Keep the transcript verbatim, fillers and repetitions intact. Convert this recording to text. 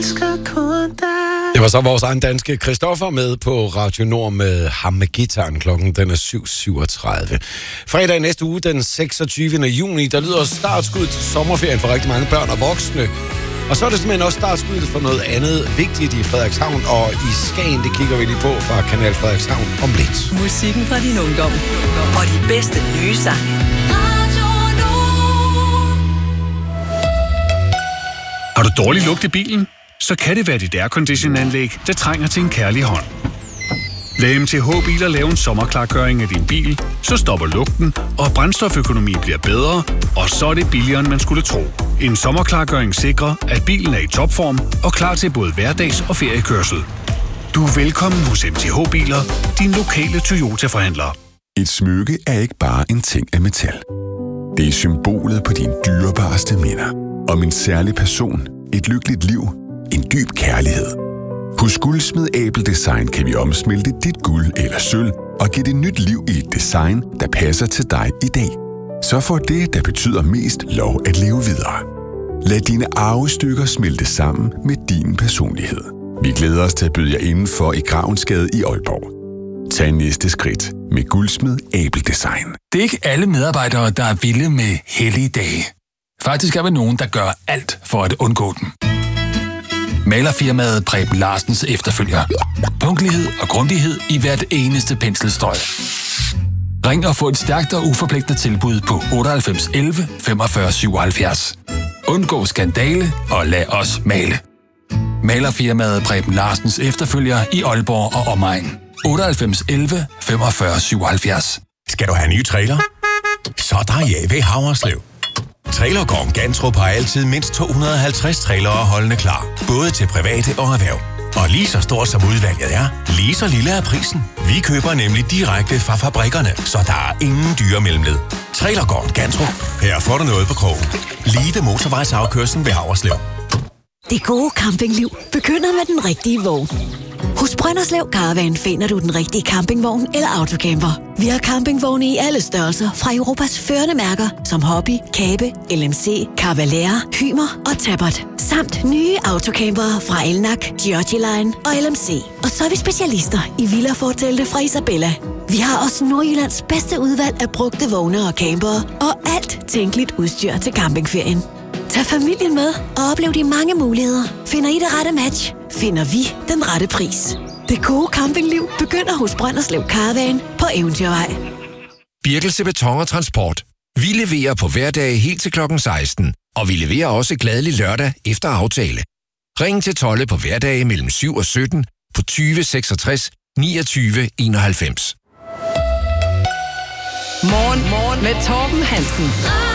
Det var så vores egen danske Christoffer med på Radio Nord med ham med gitaren. Klokken den er syv syvogtredive. Fredag næste uge, den seksogtyvende juni, der lyder startskud til sommerferien for rigtig mange børn og voksne. Og så er det simpelthen også startskuddet for noget andet vigtigt i Frederikshavn og i Skagen. Det kigger vi lige på fra Kanal Frederikshavn om lidt. Musikken fra din ungdom og de bedste nye sange. Har du dårlig lugt i bilen? Så kan det være dit aircondition-anlæg, der trænger til en kærlig hånd. Lad M T H Biler lave en sommerklargøring af din bil, så stopper lugten, og brændstoføkonomi bliver bedre, og så er det billigere, end man skulle tro. En sommerklargøring sikrer, at bilen er i topform og klar til både hverdags- og feriekørsel. Du er velkommen hos M T H Biler, din lokale Toyota-forhandler. Et smykke er ikke bare en ting af metal. Det er symbolet på dine dyrebareste minder. Om en særlig person, et lykkeligt liv, en dyb kærlighed. Hos Guldsmed Abel Design kan vi omsmelte dit guld eller sølv og give det nyt liv i et design, der passer til dig i dag. Så får det, der betyder mest, lov at leve videre. Lad dine arvestykker smelte sammen med din personlighed. Vi glæder os til at byde jer indenfor i Gravensgade i Aalborg. Tag næste skridt med Guldsmed Abel Design. Det er ikke alle medarbejdere, der er vilde med hellige dage. Faktisk er vi nogen, der gør alt for at undgå dem. Malerfirmaet Preben Larsens efterfølger. Punktlighed og grundighed i hvert eneste penselstrøg. Ring og få et stærkt og uforpligtende tilbud på otteoghalvfems elleve femogfyrre syvoghalvfjerds. Undgå skandale og lad os male. Malerfirmaet Preben Larsens efterfølger i Aalborg og omegn. otteoghalvfems elleve femogfyrre syvoghalvfjerds. Skal du have en ny trailer? Så er der ja ved Haverslev. Trailergården Gantrup har altid mindst to hundrede og halvtreds trailere holdende klar. Både til private og erhverv. Og lige så stort som udvalget er, lige så lille er prisen. Vi køber nemlig direkte fra fabrikkerne, så der er ingen dyre mellemled. Trailergården Gantrup. Her får du noget på krogen. Lige ved motorvejsafkørslen ved Haverslev. Det gode campingliv begynder med den rigtige vogn. Hos Brønderslev Caravan finder du den rigtige campingvogn eller autocamper. Vi har campingvogne i alle størrelser fra Europas førende mærker som Hobby, Kabe, L M C, Cavalera, Hymer og Tabbert. Samt nye autocampere fra Elnak, Giorgi Line og L M C. Og så er vi specialister i villafortelte fra Isabella. Vi har også Nordjyllands bedste udvalg af brugte vogne og campere og alt tænkeligt udstyr til campingferien. Tag familien med og oplev de mange muligheder. Finder I det rette match, finder vi den rette pris. Det gode campingliv begynder hos Brønderslev Caravan på Eventyrvej. Birkelse Beton og Transport. Vi leverer på hverdage helt til klokken seksten, og vi leverer også glædelig lørdag efter aftale. Ring til Tolle på hverdage mellem syv og sytten på tyve seksogtres niogtyve enoghalvfems. Morgen, morgen med Torben Hansen.